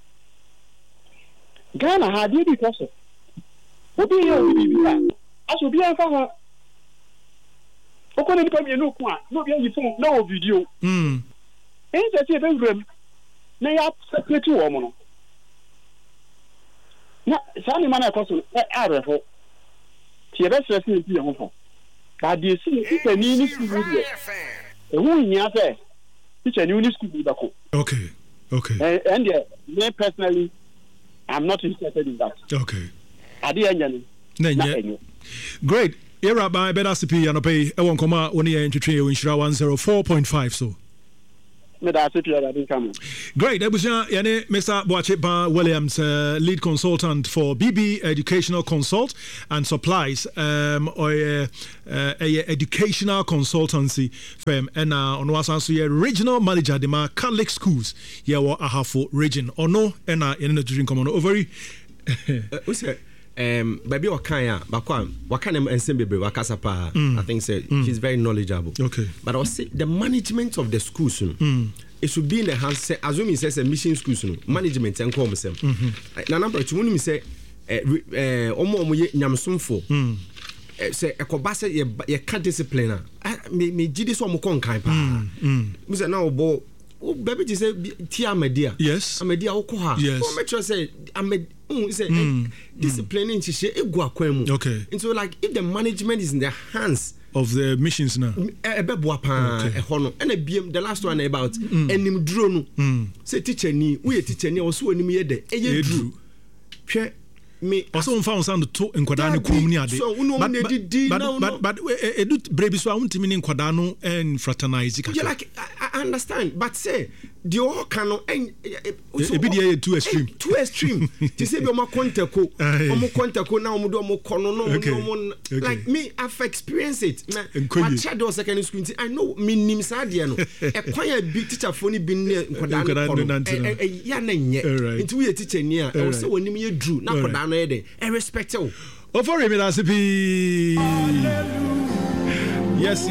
Speaker 4: Ghana had you because of what do you I should be a farmer. According to me, no video. ɛn sɛ sɛ ɛbɛwuram na yɛasɛpɛti wɔ mo no na saa nneɛma no ɛkɔ so no awerɛfo nti yɛbɛsrɛ sɛ yɛsi yɛn ho fɔ baadeɛ si ne tikyani ne sukuu deɛ ɛho nhia sɛ tikyani ne sukuu bɛkɔ
Speaker 1: okay
Speaker 4: and me personally I'm not interested in that
Speaker 1: okay
Speaker 4: adeɛ ɛnyɛ no
Speaker 1: great era by better CP and pay e won koma woni e ntwetwe e nhyira 104.5 so great ebusia yene Mr. Boache Ba Williams lead consultant for BB Educational Consult and Supplies educational consultancy firm and ono asanso ye regional manager de ma Catholic schools ye wo Ahafo region ono na yene ntwetwe komo no overi
Speaker 3: baby wakanya bakwa wakana ensembebe wakasa pa I think say she's very knowledgeable
Speaker 1: okay
Speaker 3: but I say the management of the schools it should be in the hands say assuming says a mission schools management and come say na number 2 me say omo ye nyamsomfo say ekoba say ye can discipline me gidi so omo kon kan pa me say na obo baby just say tia media
Speaker 1: yes
Speaker 3: amedia woko ha o make sure say say disciplining she egu akwan mu
Speaker 1: okay
Speaker 3: and so like if the management is in the hands
Speaker 1: of the missions now
Speaker 3: ebeboa pa ehɔ no and biem the last one about enim duro no say teacher ni we teacher ni also enim ye de eye duro hwɛ me
Speaker 1: also found sound to enkwada ne kum ni ade but edu brebi so awuntimi ne enkwada no and fraternize
Speaker 3: yeah like I understand but say the all cano and
Speaker 1: ebi too extreme
Speaker 3: to say omo kontako na omo do omo kono no like me I've experienced it my child was secondary school I know me nim sa de no e kwan a big teacher phone bi ne nkoda no ya na nye into we teacher ni a e say wonim ye dru na koda no ye de e respect o
Speaker 1: ofori me that CP yes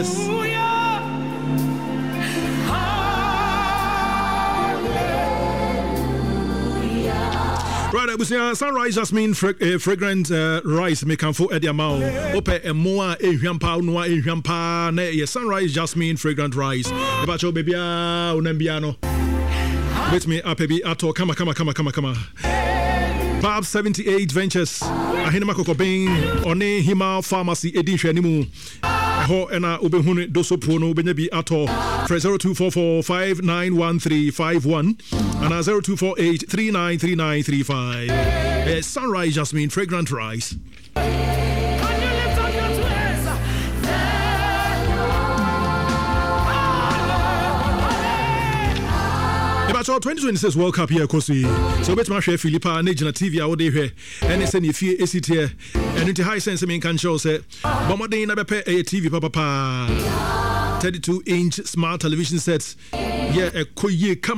Speaker 1: right, abusia Sunrise Jasmine fragrant rice me kanfo e dia ma o ope emoa ehwampa no ehwampa na ye Sunrise Jasmine fragrant rice e ba cho baby a onambia no let me up baby ato kama Pab 78 Ventures ahina makoko ben one Hima Pharmacy edi hwanimu ho ena obehunu dosopo no obenya bi ato 0244591351 and 0248393935 Sunrise Jasmine fragrant rice. About 2026 World Cup here, Kosi. So, bet my share Philippa, Nigina TV, I would hear, and it's any fear, is it here? And into high sense, I mean, can show, say, Bombardine, I pay a TV, papa. 32-inch smart television sets. Yeah, a koye, come.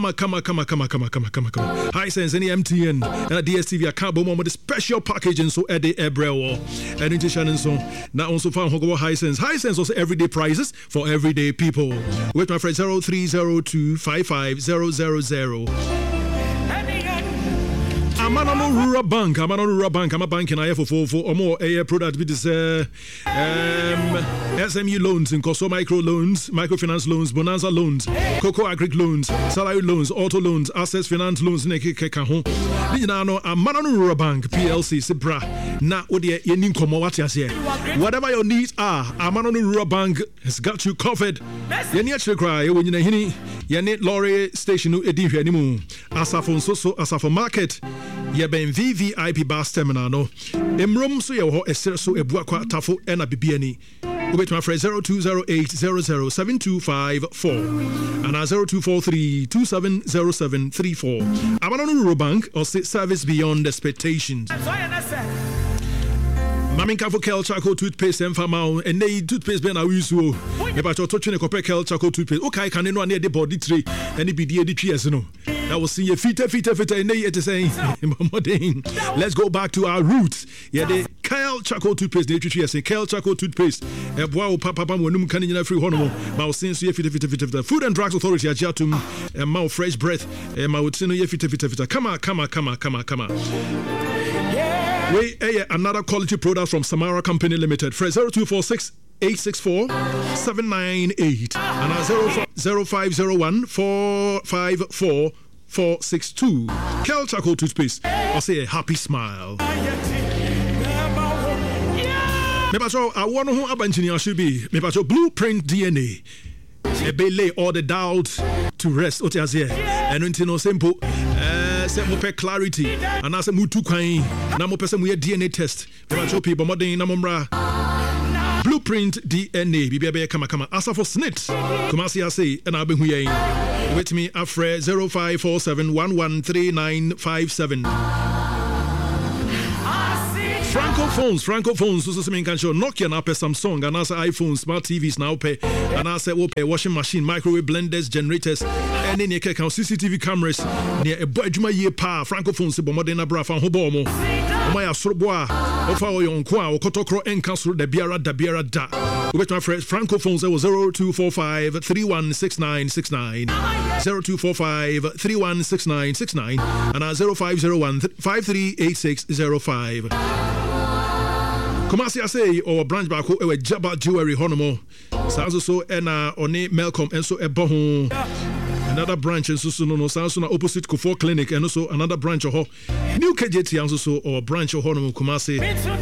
Speaker 1: High sense, any MTN, and a DSTV, a cabo with the special packaging, so at the Ebreo. And into Shannon, so now also found Hogo High sense. High sense also everyday prices for everyday people. With my friend 0302550000. Amano Rural Bank, I'm a bank in IFO for more a product with this SME loans and Coso micro loans, microfinance loans, Bonanza loans, Cocoa Agric loans, salary loans, auto loans, assets finance loans, Neke Kahon. Nino, Amano Rural Bank, PLC, Sibra, na Odia Yenin Komowatias here. Whatever your needs are, Amano Rural Bank has got you covered. Yeni cry when you hini, Yanit Lorry Station Edi Hanimu, Asafon Soso, Asafo Market. Ye ben VVIP bus terminal no emrom so ye ho esere so ebuakwa tafo na bibiani ubet my friend 0208007254 and 0243270734 Amano Rural Bank or service beyond expectations. Mamin Kafo Kel Charcoal toothpaste and Famao and they toothpaste ben awisu. About your touching a copper Kel Charcoal toothpaste. Okay, can no near the body tree and it be the EDTS no. That will see your feet and they it is saying let's go back to our roots. Yeah, the Kel Charcoal toothpaste, the EDTS, Kel Charcoal toothpaste. Wow, Papa Monum can in free honour. Mao since ye fit the Food and Drugs Authority at Jatum and Mao Fresh Breath and Mao Tino ye fit. Come on. We another quality product from Samara Company Limited. Fresh 0246 864-798 and 0501 454 462. Kel Charcoal Toothpaste. I'll say a happy smile. Mepacho, I want to know about engineer should be. Mepacho, Blueprint DNA. Ebe lay all the doubts to rest. Ote here. And until no simple. Say mo pe clarity. And I say mo tu kwan. Na mo pese mo ye DNA test. Mepacho people mo den na mo mra. Blueprint DNA. Bibi kama asa for snit. Kuma si ase na abe hu yen. With me afre 0547113957. Francophones, so some can show Nokia now pay Samsung and also iPhones, smart TVs now pay and also will pay washing machine, microwave blenders, generators, and then you can count CCTV cameras near a budget year pa Francophones bo modern bra fan hobomo. My asroboa of our young kwa or kotokro and council the biara da. With my friends Francophones 0245 316969 0245 316969 and 0501 538605. Kumasi say or branch back who Jabba Jewelry Honomo. Sounds so and One Malcolm and so a boho. Another branch and so no sounds opposite Kufor Clinic and also another branch of New KJT and so or branch of Honomo Kumasi.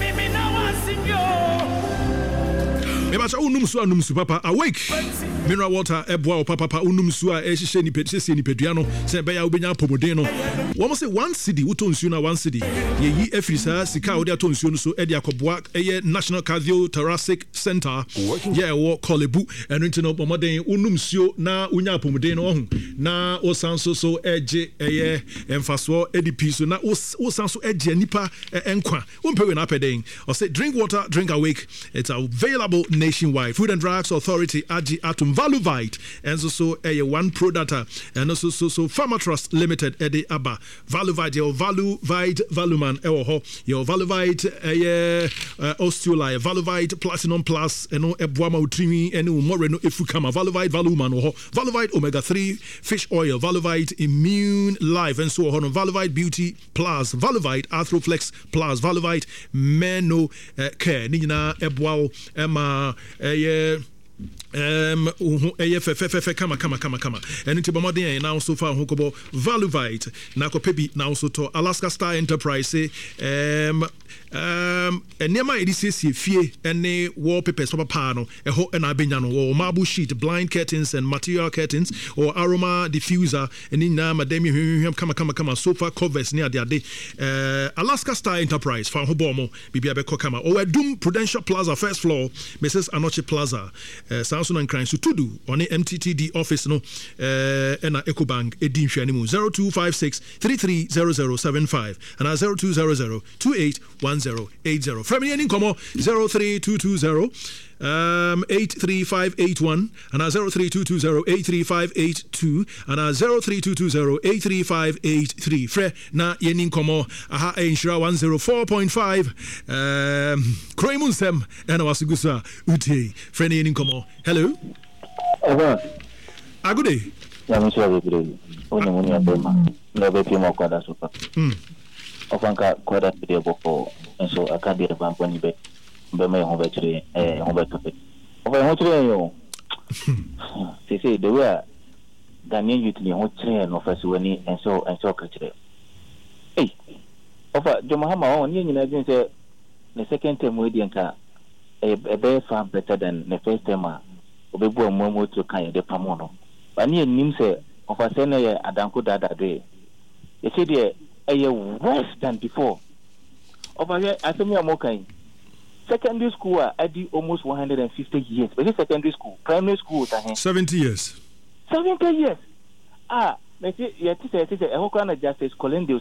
Speaker 1: Mebacha unum su papa awake mineral water eboa papa unum su a ehihye ni pedse ni peduano se be ya obenya pomodeno wo mo se 1 cedi wuto nsu na 1 cedi ye yi afrisa sika wo de ato nsu no so e de akoboa eye National Cardiothoracic Center ye wo kolebu enu ntino pomoden unum su na unya pomodeno ohun na o sanso so eje eye emfaso edp so na o sanso eje nipa enkwa wo mpewe na peden o say drink water drink awake. It's available nationwide. Food and Drugs Authority Agi Atom Valuvite and so a one pro data and also so Pharma Trust Limited Eddie Abba Valuvite your Valuvite Valuman your Valuvite Osteoli Valuvite Platinum Plus and no Ebuama Utrimi and Moreno Ifukama Valuvite Valuman Valuvite Omega 3 Fish Oil Valuvite Immune Life and so on Valuvite Beauty Plus Valuvite Arthroflex Plus Valuvite Meno Care Nina Ebuao Emma kama and into Bomodin now so far Hokobo Valuvite Nako Pebi now so to Alaska Star Enterprise and near my EDC fee and wallpapers papa pano a ho and abenyano or marble sheet blind curtains and material curtains or aroma diffuser and in mademi kama sofa covers near their day Alaska Star Enterprise for Hobomo Bibia Kokama or Doom Prudential Plaza first floor Mrs. Anoche Plaza Samson and Crime so to do on the MTTD office no and EcoBank Edin Shanimu 0256 330075 and 0200 281080 from me in Como 03220 83581 and 03220 and 03220 Fre na yenin Como aha insura 104.5 Kroimun Sem and Wasigusa Uti Fre yenin Como hello good day
Speaker 7: I'm sure good Ofanka kwada video before and so I can't be a bump when you bet me home battery home battery. Over they say the way Ghanaian youth in home train of us when and so culture. Hey, over Jomahama on you know say the second time we didn't a bear farm better than the first time Obebu and Momo to Kaya de Pamono. But near Nim say of a senior Adanko Dada Day. They say they worse than before. Over here, I think we are more kind. Secondary school, I did almost 150 years. But this secondary school, primary school,
Speaker 1: 70 years.
Speaker 7: 70 years. Let's say, yeah, teacher, I hope I justice Colin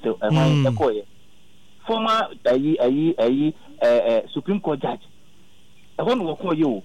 Speaker 7: former Supreme Court judge. I want to call you.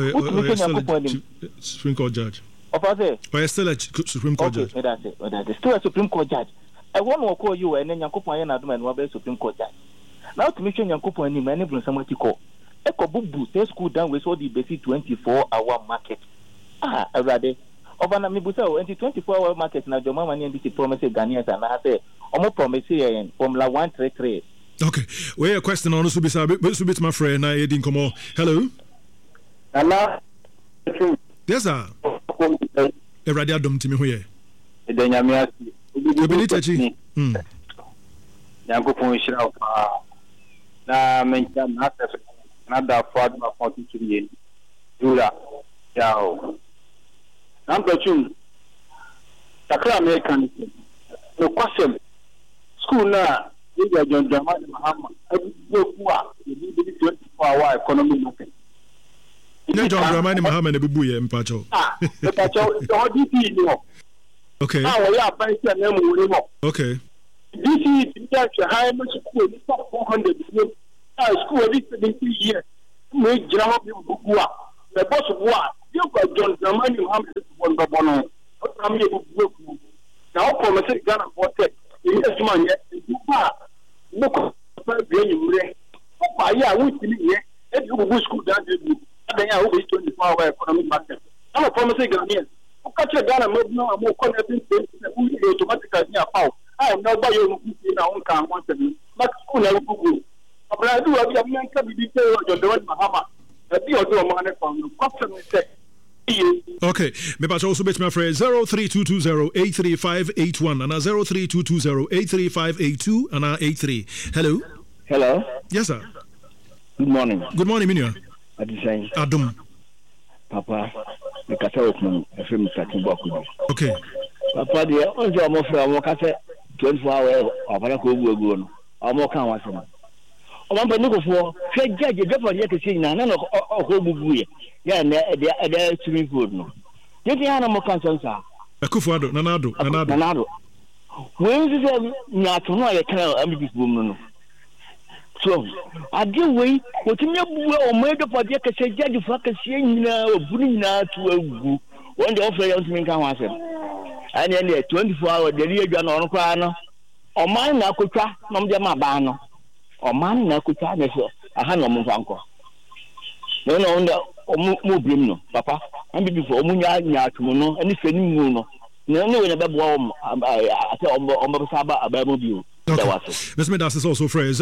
Speaker 1: Supreme Court judge.
Speaker 7: Over there.
Speaker 1: Or still a Supreme Court judge.
Speaker 7: That's still a Supreme Court judge. I want to call you and then Yankopo and Adam and Wabel Supreme Court judge. Now to mention Yankopo and many from someone to call. Echo Bubu, say school down with all the basic 24-hour market. Rather. Over Namibusa, and the 24-hour market now, your mama and this promise Ghanaians and I say, almost promise here from La 133.
Speaker 1: Okay, we a question on Subisa, my friend, I didn't come on. Hello.
Speaker 8: Nana.
Speaker 1: Yes, sir. Everybody adom timi ho ye.
Speaker 8: The Nyamia.
Speaker 1: Obini tachi.
Speaker 8: Yankopon shira pa. Na mencha na tese na da fad ma konti kiri. Dura. Yao. Number 2. Takra American. No question. School na India John Dramani Mahama. You need 24-hour economic market.
Speaker 1: John Dramani Mahama na bibu ye mpacho.
Speaker 8: Mpacho so DP no.
Speaker 1: Okay.
Speaker 8: Now we are buying them more.
Speaker 1: Okay.
Speaker 8: This is the high much school 400 million. School this 70 years. We drama bua. The boss of what? You got John Dramani Mahama one babono. Now from a Ghana for tech. Yes, man, look, yeah, we see it. School down then I will be 24-hour economic market. I'm a promising Ghanaian. Catch a Ghana, more connecting automatically near power. I am not by your own car, want to be. But school, I will go. But I do have a man can be detailed on the one Mahama. A deal to a man from the question is
Speaker 1: okay, me patch also bet my phrase 03220-83581 and 03220-83582 and 83. Hello.
Speaker 8: Hello.
Speaker 1: Yes, sir.
Speaker 8: Good morning.
Speaker 1: Good morning, Minua.
Speaker 8: Adum. Papa, the Catholic film okay. Papa, the only almost a 24-hour of a go or more can watch him. I'm looking for judge to see none of Hobu. Yeah, and they're swimming food. No, you can have more concerns.
Speaker 1: A Kufado, Nanado.
Speaker 8: When is it not to know a canal? I'm woman. So, I give way. What in your made up of your say, judge, if I can see now, putting now to a group. One day, offer to make a and then 24-hour, the real John on Crano. Or mine, I could try, Mamma Bano. Or mine, I could try, a hand on Uncle. No, no, Papa. I'm before Munya Yatuno, and if any moon. No, in a warm. I tell Saba about you.
Speaker 1: Miss Medas is also phrase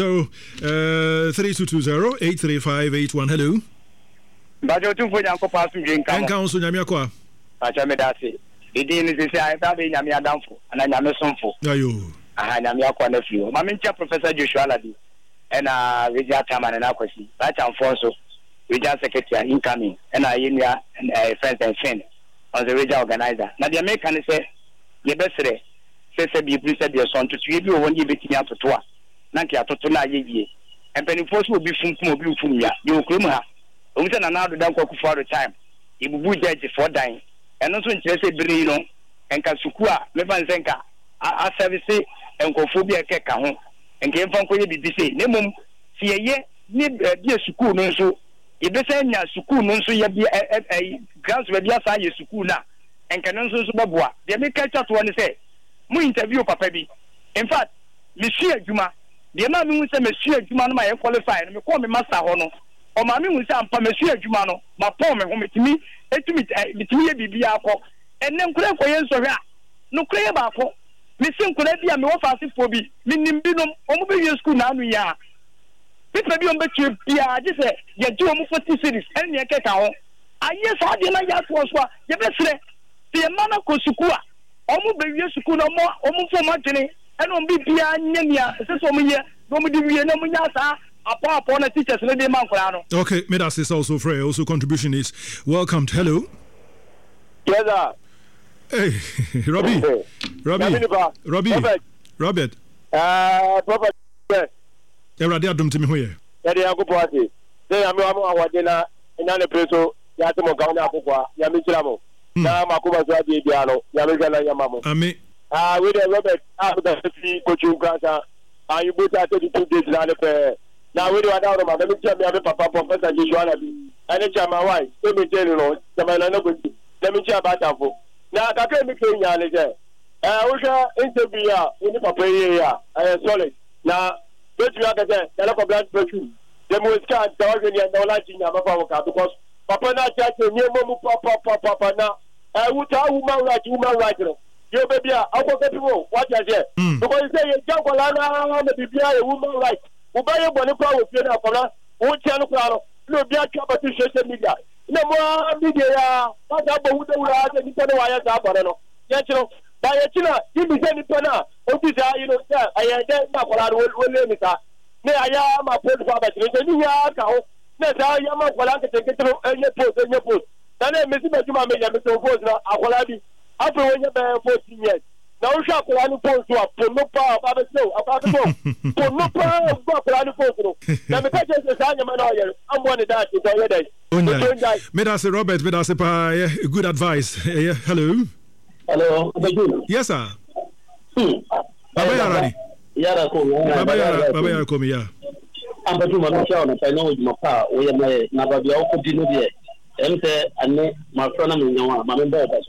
Speaker 1: 3220-83581. Hello.
Speaker 8: But you put Uncle Passing drink and
Speaker 1: council Yamiaqua.
Speaker 8: Pachamedasi. The dean is I have been Yamia Danfo, and I am a son for.
Speaker 1: You.
Speaker 8: I had Yamiaqua nephew. My mentor, Professor Joshua Ladi, and Richard Taman and Aquasi. That's Alfonso. Regional Secretary incoming, and I and friends and friends as the regional organizer. Now the American say, "The best day, say be pleased your son to treat you when you be up to tour. Nankia to tuna ye, and penny force will be from ya. You will come her. Only another down for the time. He will be dead for dying, and also interested Brino and Kasukua, Mevan Zenka, our service and Kophobia Keka, and came from Koya BC. Nemum, see a year, need dear Suku no so. If they say school, no, so you be a grants with your side school now, and can also Babua. They may catch up to one say, Mu interview Papa. In fact, Monsieur Juma, the man who say Monsieur Juma, my qualified, and call me Master Hono, or Mammy will say, Monsieur Jumano, my poor man, to me, between Bibiako, and then clear for you, so no clear about Missing could be a more fast for me, meaning Binum, or school now, we are. People be on bet you, yeah, just say, you do almost 40 cities, and you get out. I yes, I didn't like was what you best say. The man of Kosukua, almost be your school no more, almost for marketing, and on BPA, Nenia, this for me, no me, no Munyasa, upon a teacher's lady Mancolano.
Speaker 1: Okay, Medas is also free, also contribution is welcomed. Hello.
Speaker 8: Yes, sir.
Speaker 1: Hey, Robbie. Robert. Everybody adom to me here.
Speaker 8: Yadi Uncle Party. Say I'm Wadena, and I'm a person, Yatimo Gana Pua, Yamichamo. Now Makuba Biano, Yamigana Yamamo.
Speaker 1: Ami.
Speaker 8: With a Robert after the coaching granta, you put out 32 days now. Now we do another man, let me tell me Papa Professor Joshua, and it's my wife. Let me tell you, let me tell about that. Now I can't be saying Yanni. We shall interview in the Papa here. I am solid. Now, but you have a lot of blood pressure. The most can't tell you no light in your because Papa not just a new Papa now. I would tell woman right. You baby, I will get people. What I say? Because you say, young Colana, the BBI, a woman right. Who buy a bonnet power with Piana, who tell Claro, no, be a social media.
Speaker 9: na mo video ya ba ta bo wude wura ta ni ta wa ya ta bare no ya chiro ba ya china yibi se ni to na o ti sa sa ayede na kola ro le mi ta ne aya ma po fa ba chiro ni ya ka ho ne sa ya ma kola ka te chiro enye post na ne mi si ba juma me ya mi to post na akola bi after when you be 14 years na o sha kola ni post wa pono pa ba be so apa to pono pa ba kola ni post no na me ka je sa nya ma na o ye ambo ni that to ye dai
Speaker 1: Medase Robert, Medase pa, good advice. Hello.
Speaker 10: Hello.
Speaker 1: Yes, sir. Baba Yarani.
Speaker 10: Yara ko.
Speaker 1: Baba Yara ko mi ya.
Speaker 10: Amba tu manu cha na pa no juma pa o ye na ba bia o ko dinu de. Emse ane ma frona mi nyawa ma me ba